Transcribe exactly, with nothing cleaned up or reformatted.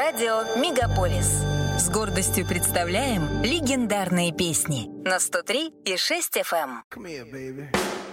Радио Мегаполис. С гордостью представляем легендарные песни на сто три и шесть эф эм. Come here, baby.